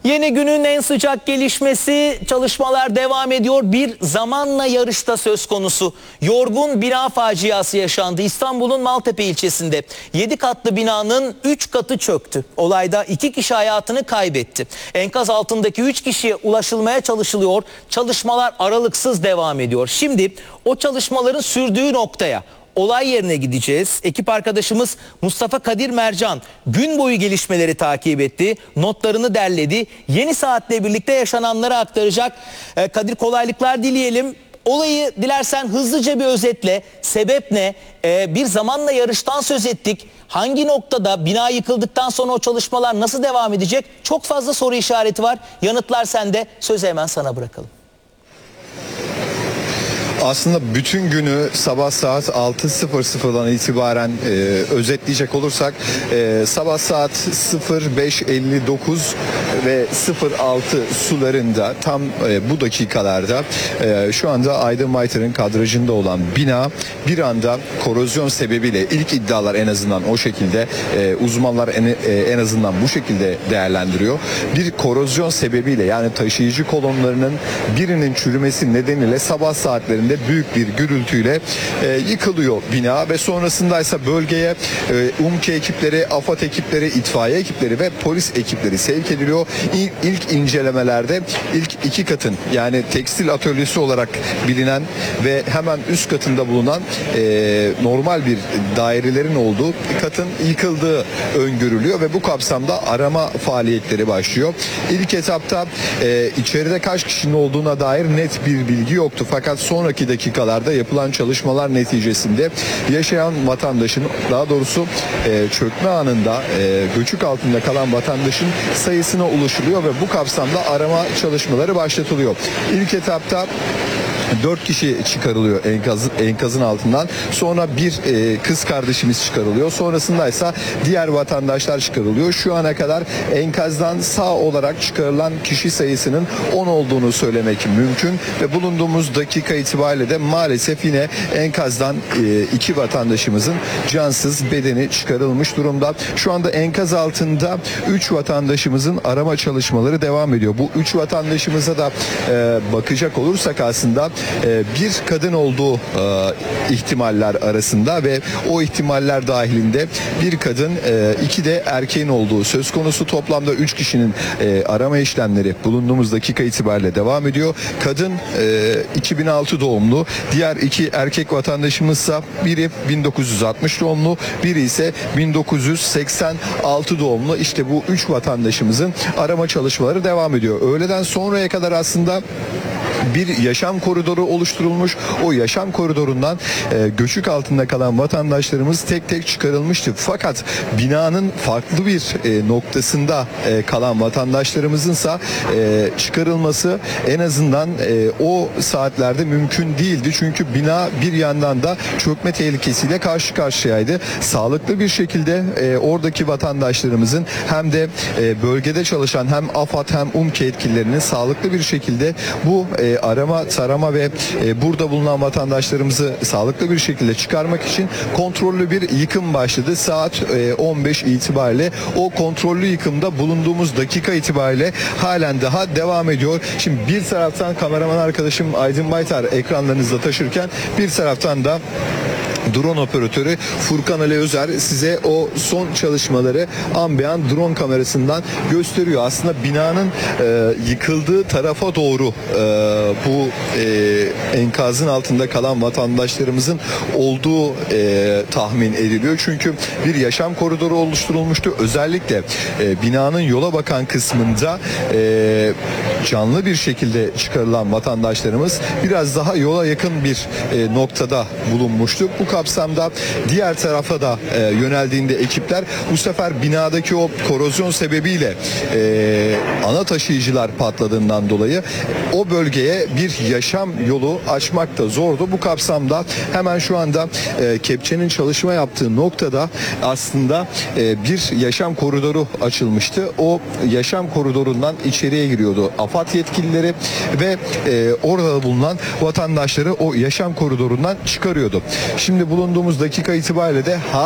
Yeni günün en sıcak gelişmesi, çalışmalar devam ediyor. Bir zamanla yarışta söz konusu. Yorgun bina faciası yaşandı. İstanbul'un Maltepe ilçesinde 7 katlı binanın 3 katı çöktü. Olayda 2 kişi hayatını kaybetti. Enkaz altındaki 3 kişiye ulaşılmaya çalışılıyor. Çalışmalar aralıksız devam ediyor. Şimdi o çalışmaların sürdüğü noktaya, olay yerine gideceğiz. Ekip arkadaşımız Mustafa Kadir Mercan gün boyu gelişmeleri takip etti. Notlarını derledi. Yeni Saat'le birlikte yaşananları aktaracak. Kadir, kolaylıklar dileyelim. Olayı dilersen hızlıca bir özetle. Sebep ne? Bir zamanla yarıştan söz ettik. Hangi noktada, bina yıkıldıktan sonra o çalışmalar nasıl devam edecek? Çok fazla soru işareti var. Yanıtlar sende. Sözü hemen sana bırakalım. Aslında bütün günü sabah saat 6.00'dan itibaren özetleyecek olursak sabah saat 05.59 ve 06 sularında tam bu dakikalarda şu anda Aydın Baytar'ın kadrajında olan bina bir anda korozyon sebebiyle, ilk iddialar en azından o şekilde, uzmanlar en azından bu şekilde değerlendiriyor. Bir korozyon sebebiyle, yani taşıyıcı kolonlarının birinin çürümesi nedeniyle sabah saatlerinde büyük bir gürültüyle yıkılıyor bina ve sonrasındaysa bölgeye UMKE ekipleri, AFAD ekipleri, itfaiye ekipleri ve polis ekipleri sevk ediliyor. İlk incelemelerde ilk 2 katın, yani tekstil atölyesi olarak bilinen ve hemen üst katında bulunan normal bir dairelerin olduğu katın yıkıldığı öngörülüyor ve bu kapsamda arama faaliyetleri başlıyor. İlk etapta içeride kaç kişinin olduğuna dair net bir bilgi yoktu, fakat sonraki dakikalarda yapılan çalışmalar neticesinde yaşayan vatandaşın, daha doğrusu çökme anında göçük altında kalan vatandaşın sayısına ulaşılıyor ve bu kapsamda arama çalışmaları başlatılıyor. İlk etapta 4 kişi çıkarılıyor enkazın altından. Sonra bir kız kardeşimiz çıkarılıyor. Sonrasında ise diğer vatandaşlar çıkarılıyor. Şu ana kadar enkazdan sağ olarak çıkarılan kişi sayısının 10 olduğunu söylemek mümkün ve bulunduğumuz dakika itibariyle de maalesef yine enkazdan 2 vatandaşımızın cansız bedeni çıkarılmış durumda. Şu anda enkaz altında 3 vatandaşımızın arama çalışmaları devam ediyor. Bu 3 vatandaşımıza da bakacak olursak aslında bir kadın olduğu ihtimaller arasında ve o ihtimaller dahilinde bir kadın, 2 de erkeğin olduğu söz konusu. Toplamda 3 kişinin arama işlemleri bulunduğumuz dakika itibariyle devam ediyor. Kadın 2006 doğumlu, diğer 2 erkek vatandaşımızsa biri 1960 doğumlu, biri ise 1986 doğumlu. İşte bu 3 vatandaşımızın arama çalışmaları devam ediyor. Öğleden sonraya kadar aslında bir yaşam koridoru oluşturulmuş. O yaşam koridorundan göçük altında kalan vatandaşlarımız tek tek çıkarılmıştı. Fakat binanın farklı bir noktasında kalan vatandaşlarımızınsa çıkarılması en azından o saatlerde mümkün değildi. Çünkü bina bir yandan da çökme tehlikesiyle karşı karşıyaydı. Sağlıklı bir şekilde oradaki vatandaşlarımızın hem de bölgede çalışan hem AFAD hem UMKE yetkililerinin sağlıklı bir şekilde bu arama, tarama ve burada bulunan vatandaşlarımızı sağlıklı bir şekilde çıkarmak için kontrollü bir yıkım başladı. Saat 15 itibariyle o kontrollü yıkımda bulunduğumuz dakika itibariyle halen daha devam ediyor. Şimdi bir taraftan kameraman arkadaşım Aydın Baytar ekranlarınızda taşırken bir taraftan da drone operatörü Furkan Ali Özer size o son çalışmaları ambiyan drone kamerasından gösteriyor. Aslında binanın yıkıldığı tarafa doğru bu enkazın altında kalan vatandaşlarımızın olduğu tahmin ediliyor. Çünkü bir yaşam koridoru oluşturulmuştu. Özellikle binanın yola bakan kısmında canlı bir şekilde çıkarılan vatandaşlarımız biraz daha yola yakın bir noktada bulunmuştu. Bu kapsamda diğer tarafa da yöneldiğinde ekipler bu sefer binadaki o korozyon sebebiyle ana taşıyıcılar patladığından dolayı o bölgeye bir yaşam yolu açmak da zordu. Bu kapsamda hemen şu anda kepçenin çalışma yaptığı noktada aslında bir yaşam koridoru açılmıştı. O yaşam koridorundan içeriye giriyordu AFAD yetkilileri ve orada bulunan vatandaşları o yaşam koridorundan çıkarıyordu. Şimdi bulunduğumuz dakika itibariyle de